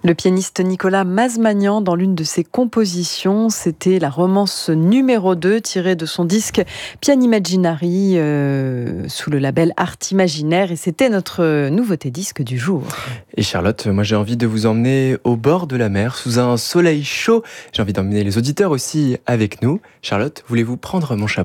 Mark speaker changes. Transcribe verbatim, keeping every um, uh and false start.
Speaker 1: Le pianiste Nicolas Mazmanian, dans l'une de ses compositions, c'était la romance numéro deux tirée de son disque Pian Imaginary euh, sous le label Art Imaginaire, et c'était notre nouveauté disque du jour.
Speaker 2: Et Charlotte, moi j'ai envie de vous emmener au bord de la mer, sous un soleil chaud. J'ai envie d'emmener les auditeurs aussi avec nous. Charlotte, voulez-vous prendre mon chapeau ?